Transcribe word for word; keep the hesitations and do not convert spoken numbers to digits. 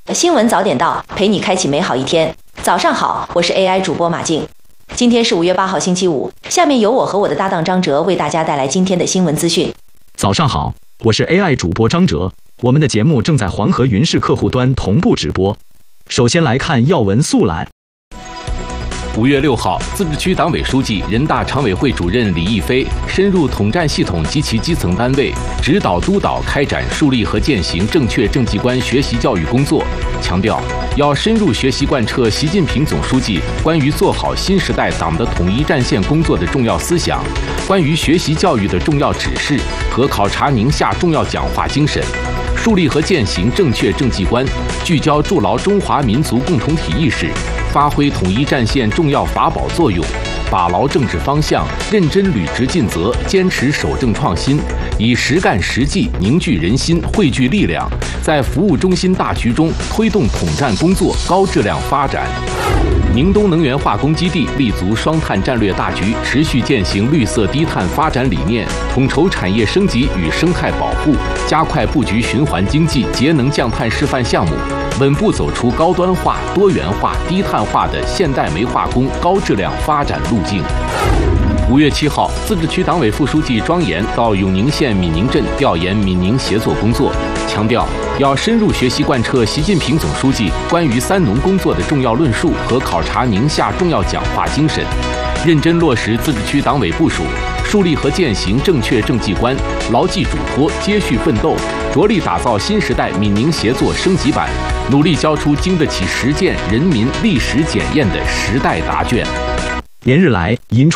新闻早点到，陪你开启美好一天。早上好，我是 A I 主播马静。今天是五月八号星期五，下面由我和我的搭档张哲为大家带来今天的新闻资讯。 早上好，我是 A I 主播张哲，我们的节目正在黄河云视客户端同步直播。首先来看要闻速览。 五月六号，自治区党委书记、人大常委会主任李毅飞深入统战系统及其基层单位，指导督导开展树立和践行正确政绩观学习教育工作，强调要深入学习贯彻习近平总书记关于做好新时代党的统一战线工作的重要思想，关于学习教育的重要指示和考察宁夏重要讲话精神，树立和践行正确政绩观，聚焦筑牢中华民族共同体意识，发挥统一战线重要法宝作用，把牢政治方向，认真履职尽责，坚持守正创新，以实干实际凝聚人心，汇聚力量，在服务中心大局中推动统战工作高质量发展。宁东能源化工基地立足双碳战略大局，持续践行绿色低碳发展理念，统筹产业升级与生态保护，加快布局循环经济、节能降碳示范项目，稳步走出高端化、多元化、低碳化的现代煤化工高质量发展路径。五月七号，自治区党委副书记庄严到永宁县闽宁镇调研闽宁协作工作，强调要深入学习贯彻习近平总书记关于三农工作的重要论述和考察宁夏重要讲话精神，认真落实自治区党委部署，树立和践行正确政绩观，牢记嘱托，接续奋斗，着力打造新时代闽宁协作升级版，努力交出经得起实践、人民历史检验的时代答卷。 连日来，银川